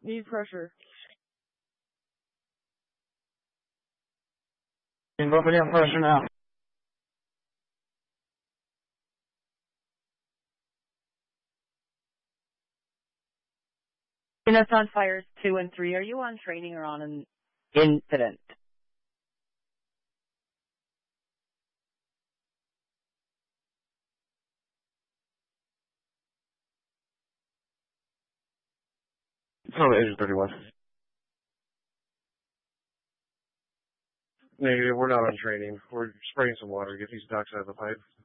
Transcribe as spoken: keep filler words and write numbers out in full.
Need pressure. Bumping in pressure now. Units on fires two and three. Are you on training or on an incident? Oh, Agent thirty-one. Negative, we're not on training. We're spraying some water to get these ducks out of the pipe.